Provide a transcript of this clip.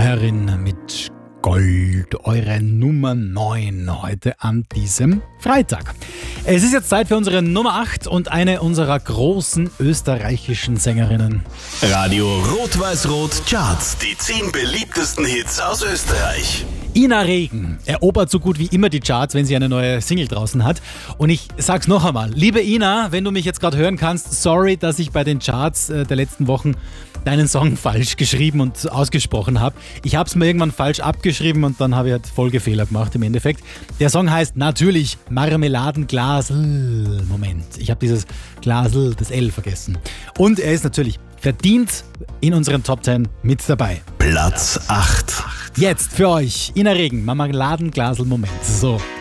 Herrin mit Gold, eure Nummer 9 heute an diesem Freitag. Es ist jetzt Zeit für unsere Nummer 8 und eine unserer großen österreichischen Sängerinnen. Radio Rot-Weiß-Rot Charts. Die 10 beliebtesten Hits aus Österreich. Ina Regen erobert so gut wie immer die Charts, wenn sie eine neue Single draußen hat. Und ich sag's noch einmal, liebe Ina, wenn du mich jetzt gerade hören kannst, sorry, dass ich bei den Charts der letzten Wochen deinen Song falsch geschrieben und ausgesprochen habe. Ich habe es mir irgendwann falsch abgeschrieben und dann habe ich halt Folgefehler gemacht im Endeffekt. Der Song heißt natürlich Marmeladenglas. Moment, ich habe dieses Glas, das L vergessen. Und er ist natürlich verdient in unseren Top 10 mit dabei. Platz 8. Jetzt für euch Ina Regen, Marmeladenglasel Moment. So.